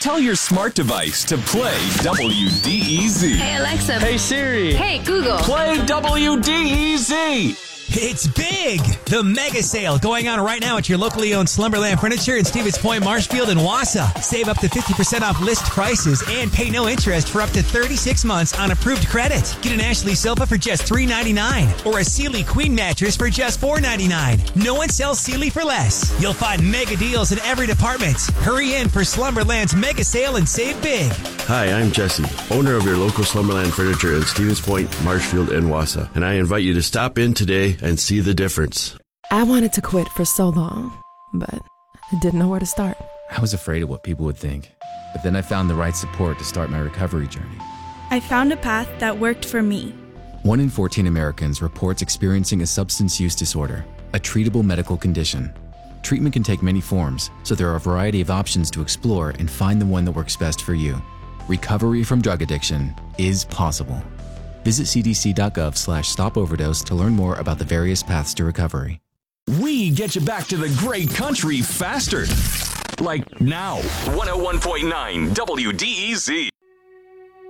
Tell your smart device to play WDEZ. Hey, Alexa. Hey, Siri. Hey, Google. Play WDEZ. It's big! The mega sale going on right now at your locally owned Slumberland Furniture in Stevens Point, Marshfield, and Wausau. Save up to 50% off list prices and pay no interest for up to 36 months on approved credit. Get an Ashley sofa for just $3.99 or a Sealy Queen mattress for just $4.99. No one sells Sealy for less. You'll find mega deals in every department. Hurry in for Slumberland's mega sale and save big. Hi, I'm Jesse, owner of your local Slumberland Furniture in Stevens Point, Marshfield, and Wausau. And I invite you to stop in today and see the difference. I wanted to quit for so long, but I didn't know where to start. I was afraid of what people would think, but then I found the right support to start my recovery journey. I found a path that worked for me. 1 in 14 Americans reports experiencing a substance use disorder, a treatable medical condition. Treatment can take many forms, so there are a variety of options to explore and find the one that works best for you. Recovery from drug addiction is possible. Visit cdc.gov/stopoverdose to learn more about the various paths to recovery. We get you back to the great country faster. Like now. 101.9 WDEZ.